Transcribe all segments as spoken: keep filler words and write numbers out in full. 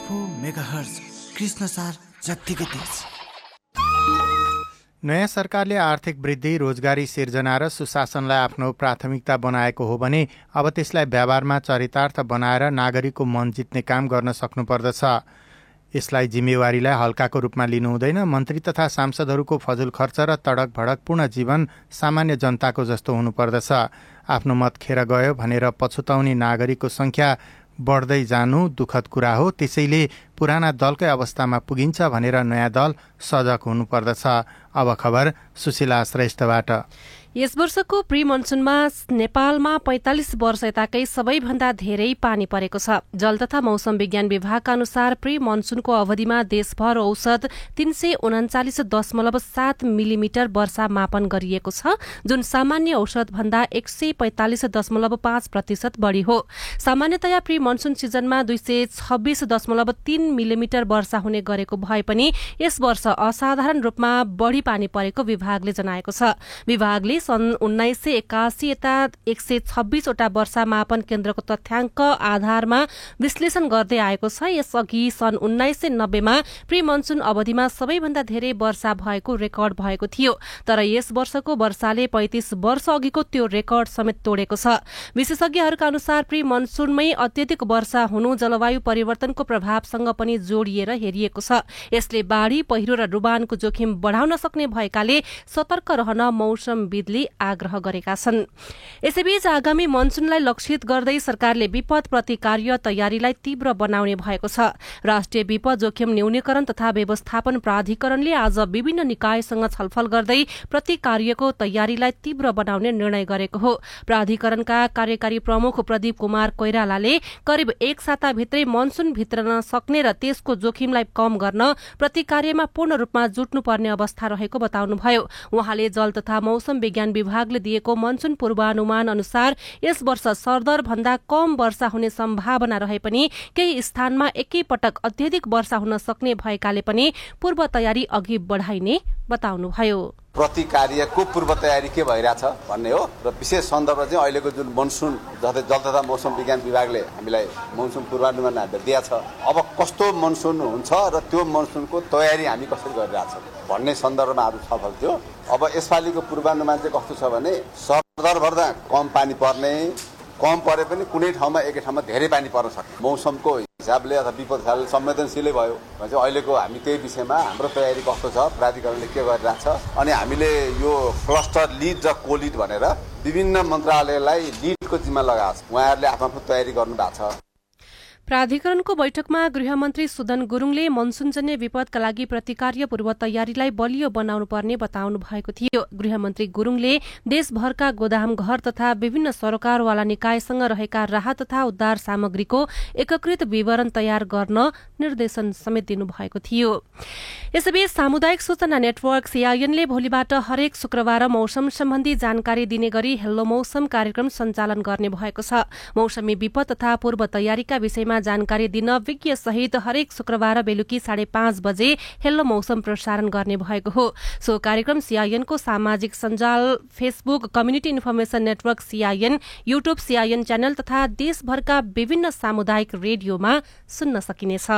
Four megahertz Krishnasar जत्तिकै तेज। नयाँ सरकारले आर्थिक वृद्धि, रोजगारी सिर्जना र सुशासनलाई आफ्नो प्राथमिकता बनाएको हो भने अब त्यसलाई व्यवहारमा चरितार्थ बनाएर नागरिकको मन जित्ने काम गर्न सक्नुपर्दछ। यसलाई जिम्मेवारीलाई हल्काको रूपमा लिनु हुँदैन। मन्त्री तथा सांसदहरूको फजुल खर्च र तडक भडकपूर्ण जीवन सामान्य जनताको जस्तो हुनुपर्दछ। आफ्नो मत खेर गयो भनेर पछुताउने नागरिकको सङ्ख्या बढ्दै जानु दुःखद कुरा हो। त्यसैले पुराना दलकै अवस्थामा पुगिन्छ भनेर नयाँ दल सजग हुनुपर्दछ। अब खबर सुशीला श्रेष्ठबाट। यस वर्षको प्री मनसुनमा नेपालमा पैंतालिस वर्ष यताकै सबैभन्दा धेरै पानी परेको छ। जल तथा मौसम विज्ञान विभागका अनुसार प्री मनसुनको अवधिमा देशभर औसत तीन सय उनाचालिस दशमलव सात मिलिमिटर वर्षा मापन गरिएको छ, जुन सामान्य औसत भन्दा एक सय पैंतालिस दशमलव पाँच प्रतिशत बढ़ी हो। सामान्यतया प्री मनसुन सिजनमा दुई सय छब्बीस दशमलव तीन मिलिमिटर वर्षा हुने गरेको भए पनि यस वर्ष असाधारण रूपमा बढ़ी पानी परेको विभागले जनाएको छ। विभागले सन् उन्नाइस सय एकासी यता एक सय छब्बीसवटा वर्षा मापन केन्द्रको तथ्याङ्क आधारमा विश्लेषण गर्दै आएको छ। यसअघि सन् उन्नाइस सय नब्बेमा प्री मनसुन अवधिमा सबैभन्दा धेरै वर्षा भएको रेकर्ड भएको थियो, तर यस वर्षको वर्षाले पैंतिस वर्ष अघिको त्यो रेकर्ड समेत तोडेको छ। विशेषज्ञहरूका अनुसार प्री मनसुनमै अत्यधिक वर्षा हुनु जलवायु परिवर्तनको प्रभावसँग पनि जोडिएर हेरिएको छ। यसले बाढ़ी, पहिरो र रुबानको जोखिम बढ़ाउन सक्ने भएकाले सतर्क रहन मौसमविदले आग्रह गरेका छन्। यसैबीच आगामी मनसुनलाई लक्षित गर्दै सरकारले विपद प्रतिकार्य तयारीलाई तीव्र बनाउने भएको छ। राष्ट्रिय विपद जोखिम न्यूनीकरण तथा व्यवस्थापन प्राधिकरणले आज विभिन्न निकायसँग छलफल गर्दै प्रतिकार्यको तयारीलाई तीव्र बनाउने निर्णय गरेको हो। प्राधिकरणका कार्यकारी प्रमुख प्रदीप कुमार कोइरालाले करिब एक साताभित्रै मनसुन भित्रन सक्ने र त्यसको जोखिमलाई कम गर्न प्रतिकार्यमा पूर्ण रूपमा जुट्नुपर्ने अवस्था रहेको बताउनुभयो। उहाँले जल तथा मौसम विज्ञान विभागले दिएको मनसुन पूर्वानुमान अनुसार यस वर्ष सरदर भन्दा कम वर्षा हुने सम्भावना रहे पनि केही स्थानमा एकैपटक अत्यधिक वर्षा हुन सक्ने भएकाले पनि पूर्व तयारी अघि बढ़ाइने बताउनुभयो। प्रतिकार्यको पूर्व तयारी के भइरहेछ भन्ने हो र विशेष सन्दर्भ चाहिँ अहिलेको जुन मनसुन जस्तै जल तथा मौसम विज्ञान विभागले हामीलाई मनसुन पूर्वानुमान दिएको छ, अब कस्तो मनसुन हुन्छ र त्यो मनसुनको तयारी हामी कसरी गरिरहेछौँ भन्ने सन्दर्भमा आज छलफल थियो। अब यसपालिको पूर्वानुमान चाहिँ कस्तो छ भने सरदरभन्दा कम पानी पर्ने, कम परे पनि कुनै ठाउँमा एकै ठाउँमा धेरै पानी पर्न सक्छ। मौसमको हिसाबले अथवा विपद हिसाबले संवेदनशीलै भयो भने चाहिँ अहिलेको हामी त्यही विषयमा हाम्रो तयारी कस्तो छ, प्राधिकरणले के गरिरहेछ, अनि हामीले यो क्लस्टर लिड र कोलिड भनेर विभिन्न मन्त्रालयलाई लिडको जिम्मा लगाएको छ। उहाँहरूले आफ्नो आफ्नो तयारी गर्नु भएको छ। प्राधिकरणको बैठकमा गृहमन्त्री सुदन गुरुङले मनसुनजन्य विपदका लागि प्रतिकार्य पूर्व तयारीलाई बलियो बनाउनु पर्ने बताउनु भएको थियो। गृहमन्त्री गुरुङले देशभरका गोदाम घर तथा विभिन्न सरकारवाला निकायसँग रहेका राहत तथा उद्धार सामग्रीको एकीकृत विवरण तयार गर्न निर्देशन समेत दिनुभएको थियो। यसैबीच सामुदायिक सूचना नेटवर्क सीआईएनले भोलिबाट हरेक शुक्रबार मौसम सम्बन्धी जानकारी दिने गरी हेल्लो मौसम कार्यक्रम सञ्चालन गर्ने भएको छ। मौसमी विपद तथा पूर्व तयारीका विषयमा जानकारी दिन विज्ञ सहित हरेक शुक्रबार बेलुकी साढे पाँच बजे हेल्लो मौसम प्रसारण गर्ने भएको हो। सो कार्यक्रम सीआईएनको सामाजिक सञ्जाल Facebook, community information network CIN, YouTube CIN channel तथा देशभरका विभिन्न सामुदायिक रेडियोमा सुन्न सकिनेछ।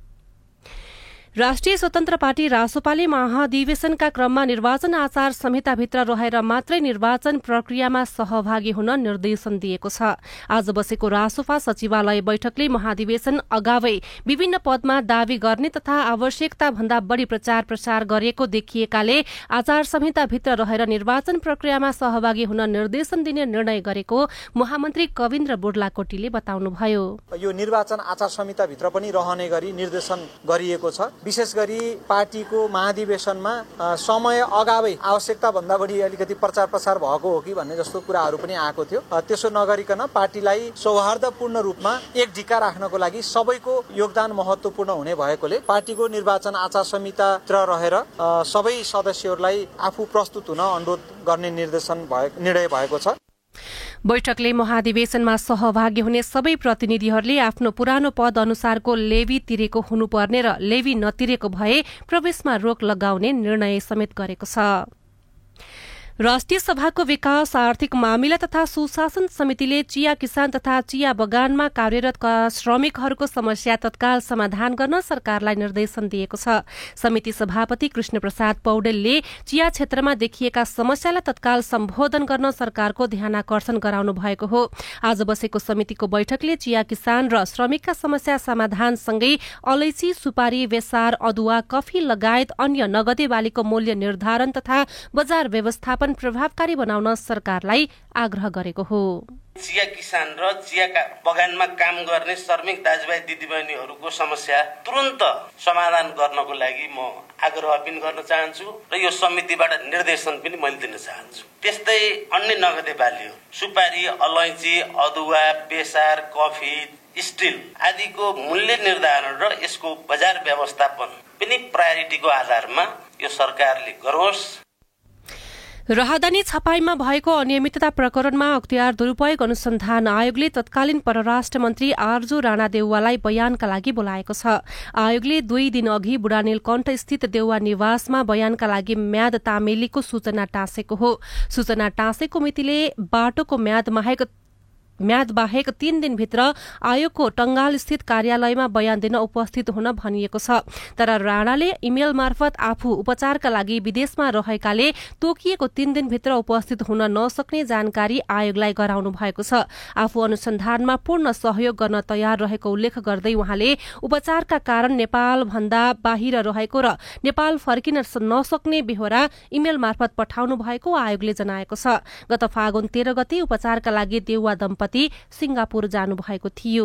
राष्ट्रिय स्वतन्त्र पार्टी रासोपाले महाधिवेशनका क्रममा निर्वाचन आचार संहिताभित्र रहेर मात्रै निर्वाचन प्रक्रियामा सहभागी हुन निर्देशन दिएको छ। आज बसेको रासोपा सचिवालय बैठकले महाधिवेशन अगावै विभिन्न पदमा दावी गर्ने तथा आवश्यकता भन्दा बढ़ी प्रचार प्रसार गरिएको देखिएकाले आचार संहिताभित्र रहेर निर्वाचन प्रक्रियामा सहभागी हुन निर्देशन दिने निर्णय गरेको महामन्त्री कविन्द्र बुर्लाकोटीले बताउनुभयो। यो निर्वाचन आचार संहिताभित्र पनि रहने गरी निर्देशन गरिएको छ। विशेष गरी पार्टीको महाधिवेशनमा समय अगावै आवश्यकता भन्दा बढी अलिकति प्रचार प्रसार भएको हो कि भन्ने जस्तो कुराहरू पनि आएको थियो। त्यसो नगरिकन पार्टीलाई सौहार्दपूर्ण रूपमा एक ढिक्का राख्नको लागि सबैको योगदान महत्वपूर्ण हुने भएकोले पार्टीको निर्वाचन आचार संहिताभित्र रहेर सबै सदस्यहरूलाई आफू प्रस्तुत हुन अनुरोध गर्ने निर्देशन निर्णय भएको छ। बैठकले महाधिवेशनमा सहभागी हुने सबै प्रतिनिधिहरूले आफ्नो पुरानो पद अनुसारको लेवी तिरेको हुनुपर्ने र लेवी नतिरेको भए प्रवेशमा रोक लगाउने निर्णय समेत गरेको छ। राष्ट्रिय सभाको विकास आर्थिक मामिला तथा सुशासन समितिले चिया किसान तथा चिया बगानमा कार्यरत श्रमिकहरूको समस्या तत्काल समाधान गर्न सरकारलाई निर्देशन दिएको छ। समिति सभापति कृष्ण प्रसाद पौडेलले चिया क्षेत्रमा देखिएका समस्यालाई तत्काल सम्बोधन गर्न सरकारको ध्यानाकर्षण गराउनु भएको हो। आज बसेको समितिको बैठकले चिया किसान र श्रमिकका समस्या समाधानसँगै अलैँची, सुपारी, बेसार, अदुवा, कफी लगायत अन्य नगदे बालीको मूल्य निर्धारण तथा बजार व्यवस्थापन प्रभावकारी बनाउन सरकारलाई आग्रह गरेको हो। चिया किसान र चियाका बगानमा काम गर्ने श्रमिक दाजुभाइ दिदीबहिनीहरूको समस्या तुरन्त समाधान गर्नको लागि म आग्रह पनि गर्न चाहन्छु र यो समितिबाट निर्देशन पनि मैले दिन चाहन्छु। त्यस्तै अन्य नगदे बालीहरू, सुपारी, अलैँची, अदुवा, बेसार, कफी, स्टिल आदिको मूल्य निर्धारण र यसको बजार व्यवस्थापन पनि प्रायोरिटीको आधारमा यो सरकारले गरोस्। राहदानी छपाईमा भएको अनियमितता प्रकरणमा अख्तियार दुरूपयोग अनुसन्धान आयोगले तत्कालीन परराष्ट्र मन्त्री आरजू राणा देउवालाई बयानका लागि बोलाएको छ। आयोगले दुई दिन अघि बुढानीलकण्ठ स्थित देउवा निवासमा बयानका लागि म्याद तामेलीको सूचना टाँसेको हो। सूचना टाँसेको मितिले बाटोको म्याद बाहेक म्याद बाहेक तीन दिनभित्र आयोगको टंगाल स्थित कार्यालयमा बयान दिन उपस्थित हुन भनिएको छ। तर राणाले इमेल मार्फत आफू उपचारका लागि विदेशमा रहेकाले तोकिएको तीन दिनभित्र उपस्थित हुन नसक्ने जानकारी आयोगलाई गराउनु भएको छ। आफू अनुसन्धानमा पूर्ण सहयोग गर्न तयार रहेको उल्लेख गर्दै उहाँले उपचारका कारण नेपाल भन्दा बाहिर रहेको र नेपाल फर्किन नसक्ने बेहोरा इमेल मार्फत पठाउनु भएको आयोगले जनाएको छ। गत फागुन तेह्र गते उपचारका लागि देउवा दम्पति सिंगापुर जानु भएको थियो।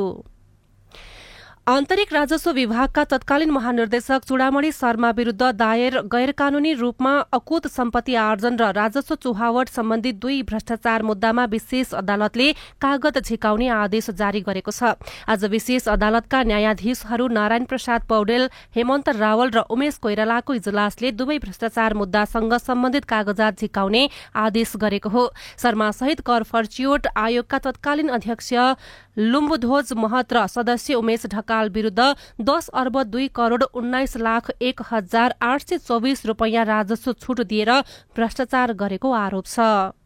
आन्तरिक राजस्व विभागका तत्कालीन महानिर्देशक चूडामणि शर्मा विरूद्ध दायर गैर कानूनी रूपमा अकुत सम्पत्ति आर्जन र राजस्व चुहावट सम्बन्धी दुई भ्रष्टाचार मुद्दामा विशेष अदालतले कागत झिकाउने आदेश जारी गरेको छ। आज विशेष अदालतका न्यायाधीशहरू नारायण प्रसाद पौडेल, हेमन्त रावल र उमेश कोइरालाको इजलासले दुवै भ्रष्टाचार मुद्दासँग सम्बन्धित कागजात झिकाउने आदेश गरेको हो। शर्मासहित कर फर्च्युट आयोगका तत्कालीन अध्यक्ष लुम्बुध्वज महत र सदस्य उमेश ढकाल विरूद्ध दस अर्ब दुई करोड़ उन्नाइस लाख एक हजार आठ सय चौबिस रूपियाँ राजस्व छुट दिएर भ्रष्टाचार गरेको आरोप छ।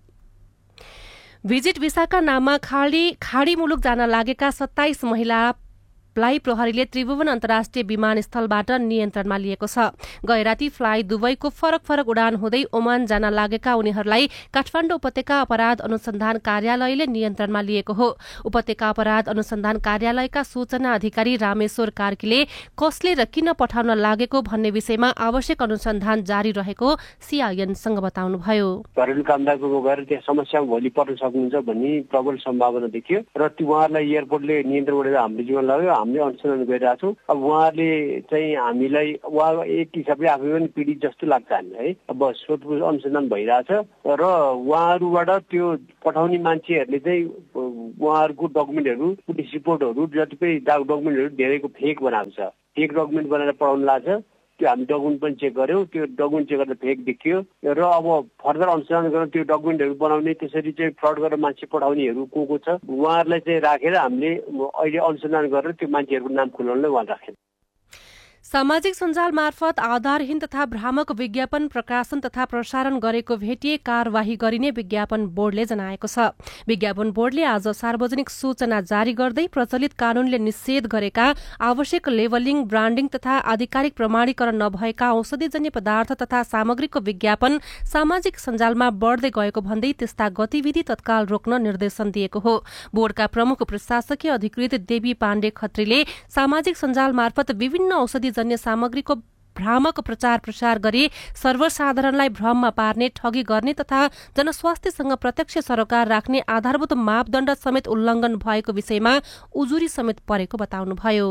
भिजिट भिसाका नाममा खाडी खाडी मुलुक जान लागेका सत्ताइस महिला फ्लाई प्रहरीले त्रिभुवन अन्तर्राष्ट्रिय विमानस्थलबाट नियन्त्रणमा लिएको छ। गैराती फ्लाई दुबईको फरक फरक उडान हुँदै ओमान जान लागेका उनीहरूलाई काठमाडौँ उपत्यका अपराध अनुसन्धान कार्यालयले नियन्त्रणमा लिएको हो। उपत्यका अपराध अनुसन्धान कार्यालयका सूचना अधिकारी रामेश्वर कार्कीले कसले र किन पठाउन लागेको भन्ने विषयमा आवश्यक अनुसन्धान जारी रहेको सीआईएनसँग बताउनुभयो। घरेलु कामदारको गएर त्यहाँ समस्यामा भोलि पर्न सक्नुहुन्छ भन्ने प्रबल सम्भावना देखियो र त्यो उहाँहरूलाई एयरपोर्टले नियन्त्रण गरेर हाम्रो जीवन लाग्यो। हामीले अनुसन्धान गरिरहेको छौँ। अब उहाँले चाहिँ हामीलाई उहाँ एक हिसाबले आफै पनि पीडित जस्तो लाग्छ हामीलाई है। अब सोधपुछ अनुसन्धान भइरहेछ र उहाँहरूबाट त्यो पठाउने मान्छेहरूले चाहिँ उहाँहरूको डकुमेन्टहरू, पुलिस रिपोर्टहरू, जतिपय डकुमेन्टहरू धेरैको फेक बनाएको छ। फेक डकुमेन्ट बनाएर पठाउनु लाग्छ। त्यो हामी डकुमेन्ट पनि चेक गर्यौँ। त्यो डकुमेन्ट चेक गर्दा फेक देखियो र अब फर्दर अनुसन्धान गरेर त्यो डकुमेन्टहरू बनाउने, त्यसरी चाहिँ फ्रड गरेर मान्छे पठाउनेहरू को को छ उहाँहरूलाई चाहिँ राखेर हामीले अहिले अनुसन्धान गरेर त्यो मान्छेहरूको नाम खुलाउनलाई उहाँ राखेन। सामाजिक सञ्जाल मार्फत आधारहीन तथा भ्रामक विज्ञापन प्रकाशन तथा प्रसारण गरेको भेटिए कार्यवाही गरिने विज्ञापन बोर्डले जनाएको छ। विज्ञापन बोर्डले आज सार्वजनिक सूचना जारी गर्दै प्रचलित कानूनले निषेध गरेका आवश्यक लेबलिङ, ब्रान्डिङ तथा आधिकारिक प्रमाणीकरण नभएका औषधिजन्य पदार्थ तथा सामग्रीको विज्ञापन सामाजिक सञ्जालमा बढ्दै गएको भन्दै त्यस्ता गतिविधि तत्काल रोक्न निर्देशन दिएको हो। बोर्डका प्रमुख प्रशासकीय अधिकृत देवी पाण्डे खत्रीले सामाजिक सञ्जाल मार्फत विभिन्न औषधि जन्य सामग्रीको भ्रामक प्रचार प्रसार गरी सर्वसाधारणलाई भ्रममा पार्ने, ठगी गर्ने तथा जनस्वास्थ्यसँग प्रत्यक्ष सरोकार राख्ने आधारभूत मापदण्ड समेत उल्लंघन भएको विषयमा उजुरी समेत परेको बताउनुभयो।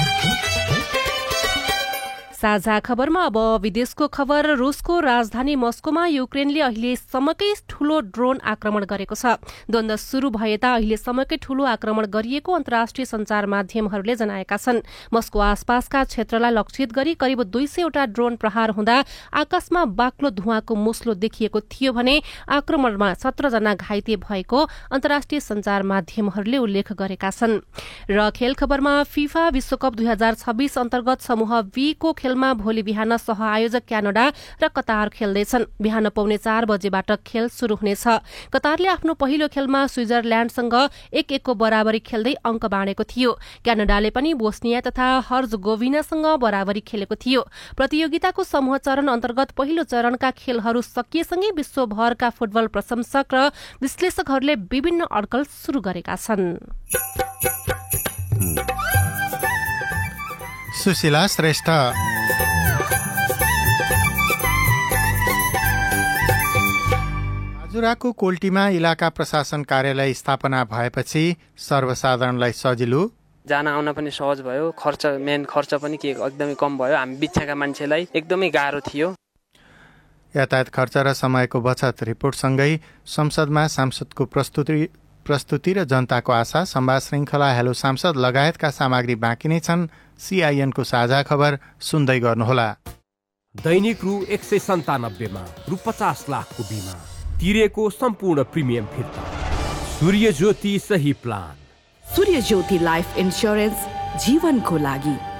साझा खबरमा अब विदेशको खबर। रुसको राजधानी मस्कोमा युक्रेनले अहिलेसम्मकै ठूलो ड्रोन आक्रमण गरेको छ। द्वन्द्व शुरू भए ता अहिलेसम्मकै ठूलो आक्रमण गरिएको अन्तर्राष्ट्रिय सञ्चार माध्यमहरूले जनाएका छन्। मस्को आसपासका क्षेत्रलाई लक्षित गरी करिब दुई सयवटा ड्रोन प्रहार हुँदा आकाशमा बाक्लो धुवाँको मुस्लो देखिएको थियो भने आक्रमणमा सत्र जना घाइते भएको अन्तर्राष्ट्रिय सञ्चार माध्यमहरूले उल्लेख गरेका छन्। र खेल खबरमा फिफा विश्वकप दुई हजार छब्बीस अन्तर्गत समूह बी को खेलमा भोलि बिहान सहआयोजक क्यानाडा र कतार खेल्दैछन्। बिहान पौने चार बजेबाट खेल शुरू हुनेछ। कतारले आफ्नो पहिलो खेलमा स्विजरल्याण्डसँग एक एकको बराबरी खेल्दै अङ्क बाँडेको थियो। क्यानाडाले पनि बोस्निया तथा हर्जगोभिनासँग बराबरी खेलेको थियो। प्रतियोगिताको समूह चरण अन्तर्गत पहिलो चरणका खेलहरू सकिएसँगै विश्वभरका फुटबल प्रशंसक र विश्लेषकहरूले विभिन्न अड्कल शुरू गरेका छन्। सुशीला श्रेष्ठ। बाजुराको कोल्टीमा इलाका प्रशासन कार्यालय स्थापना भएपछि सर्वसाधारणलाई सजिलो, जान आउन पनि सहज भयो। खर्च मेन खर्च पनि के एकदमै कम भयो। हामी बिच्छाका मान्छेलाई एकदमै गाह्रो थियो। यातायात खर्च र समयको बचत रिपोर्टसँगै संसदमा सांसदको प्रस्तुति प्रस्तुति र जनताको आशा, संवाद श्रृङ्खला हेलो सांसद लगायतका सामग्री बाँकी नै छन्। सीआईएनको साझा खबर सुन्दै गर्नुहोला। दैनिक रु एक सय सन्तानब्बेमा रु पचास लाखको बिमा तिरेको सम्पूर्ण प्रिमियम फिर्ता। सूर्य ज्योति सही प्लान। सूर्य ज्योति लाइफ इन्स्योरेन्स जीवनको लागि।